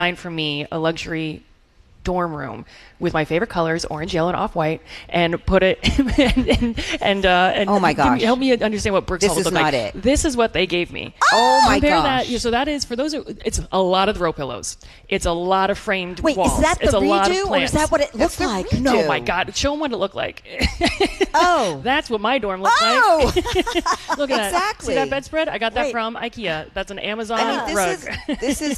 for me a luxury dorm room with my favorite colors, orange, yellow, and off-white, and put it and oh my gosh, help me understand what Brooks Hall would look like. This is not it. This is what they gave me. Oh my gosh! That, so that is for those. It's a lot of throw pillows. It's a lot of framed Wait, walls. is that the it's a redo, lot of or is plants. that what it looks like? Redo. No, my God! Show them what it looked like. Oh, that's what my dorm looks oh. like. Look at that. Exactly. See that bedspread? I got that Wait. from IKEA. That's an Amazon I mean, rug.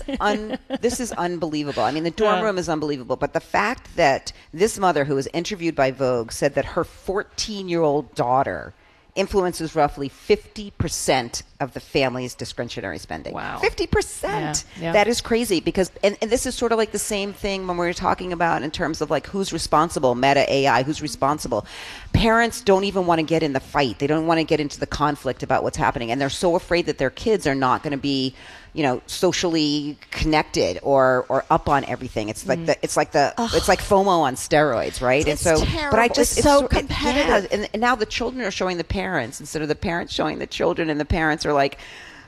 this is unbelievable. I mean, the dorm room is unbelievable, but the fact that this mother, who was interviewed by Vogue, said that her 14-year-old daughter influences roughly 50% of the family's discretionary spending. Wow. 50%. Yeah. That is crazy because, and this is sort of like the same thing when we were talking about in terms of like who's responsible, Meta AI, who's responsible. Parents don't even want to get in the fight. They don't want to get into the conflict about what's happening. And they're so afraid that their kids are not going to be, socially connected or up on everything. It's like it's like FOMO on steroids, right? It's and so, terrible. but I just It's so competitive. and now the children are showing the parents instead of the parents showing the children, and the parents are like,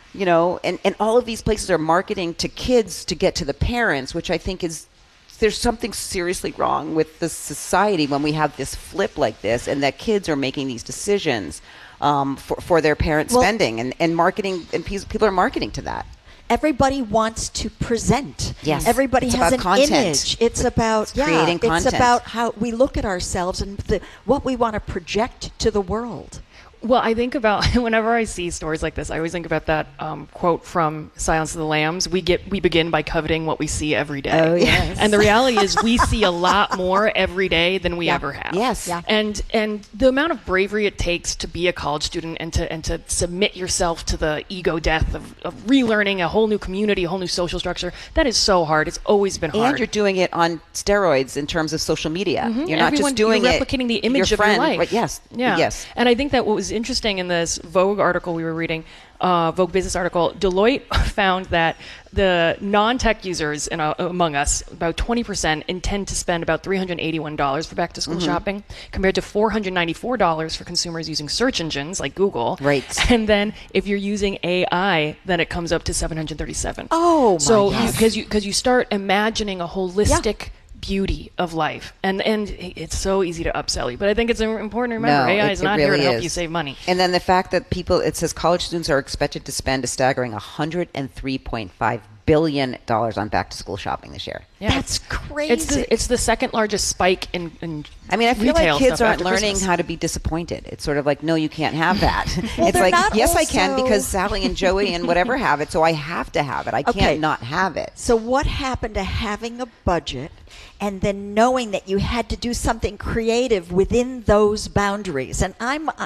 and all of these places are marketing to kids to get to the parents, which I think is. There's something seriously wrong with the society when we have this flip like this, and that kids are making these decisions for their parents' spending and marketing, and people are marketing to that. Everybody wants to present. Yes. Everybody It's has about an content. image. It's about creating content. It's about how we look at ourselves and what we want to project to the world. Well, I think about whenever I see stories like this, I always think about that quote from Silence of the Lambs. We begin by coveting what we see every day. Oh, yes. And the reality is we see a lot more every day than we ever have. Yes. Yeah. And the amount of bravery it takes to be a college student and to submit yourself to the ego death of relearning a whole new community, a whole new social structure, that is so hard. It's always been hard. And you're doing it on steroids in terms of social media. Mm-hmm. You're not just doing you're it. replicating the image your of your life. Right, yes. Yeah. Yes. And I think that what was interesting in this Vogue article we were reading, Vogue business article, Deloitte found that the non-tech users among us, about 20%, intend to spend about $381 for back-to-school shopping, compared to $494 for consumers using search engines like Google. Right. And then if you're using AI, then it comes up to $737. Oh, my so gosh. because you start imagining a holistic beauty of life, and it's so easy to upsell you, but I think it's important to remember AI is not here to help you save money. And then the fact that it says college students are expected to spend a staggering $103.5 billion on back to school shopping this year. Yeah. That's crazy. It's the second largest spike in I mean, I feel retail like kids stuff aren't after learning Christmas. how to be disappointed. It's sort of like, no, you can't have that. Well, it's they're like, not yes, I can also- because Sally and Joey and whatever have it, so I have to have it. I Okay. can't not have it. So what happened to having a budget and then knowing that you had to do something creative within those boundaries? And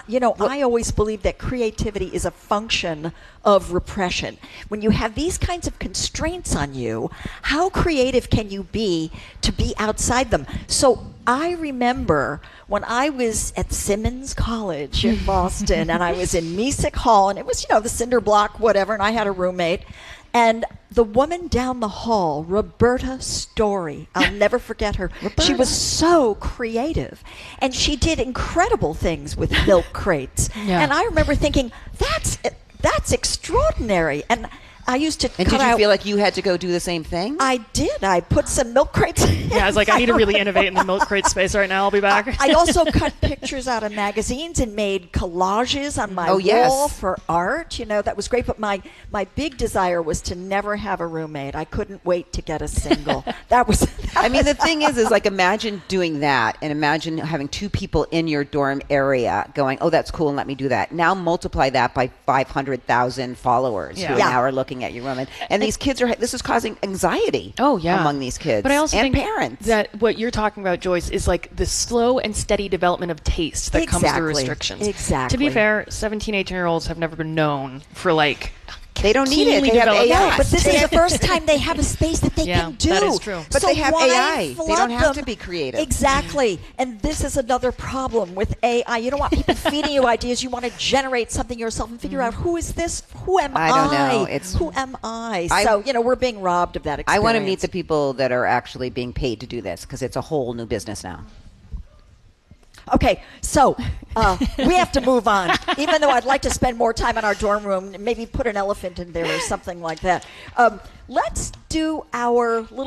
I always believe that creativity is a function of repression. When you have these kinds of constraints on you, how creative can you be to be outside them? So I remember when I was at Simmons College in Boston and I was in Mesick Hall, and it was, the cinder block, whatever, and I had a roommate. And the woman down the hall, Roberta Story, I'll never forget her. She was so creative. And she did incredible things with milk crates. Yeah. And I remember thinking, that's extraordinary. And I used to And cut did you out. feel like you had to go do the same thing? I did. I put some milk crates. Yeah, I was like, I need to really innovate in the milk crate space right now. I'll be back. I also cut pictures out of magazines and made collages on my Oh, yes. wall for art. That was great. But my big desire was to never have a roommate. I couldn't wait to get a single. I mean, the thing is like, imagine doing that and imagine having two people in your dorm area going, oh, that's cool, and let me do that. Now multiply that by 500,000 followers who now are looking at your room. And these kids this is causing anxiety among these kids but I also and think parents. that what you're talking about, Joyce, is like the slow and steady development of taste that comes through restrictions. Exactly. To be fair, 17, 18-year-olds have never been known for they don't need it. keenly They have developed AI. No, but this is the first time they have a space that they Yeah, can do. that is true. But they have why AI. They flood don't have them? to be creative. Exactly. And this is another problem with AI. You don't want people feeding you ideas. You want to generate something yourself and figure out, who is this? Who am I? I don't know. Who am I? So, we're being robbed of that experience. I want to meet the people that are actually being paid to do this because it's a whole new business now. Okay, so we have to move on. Even though I'd like to spend more time in our dorm room, maybe put an elephant in there or something like that. Let's do our little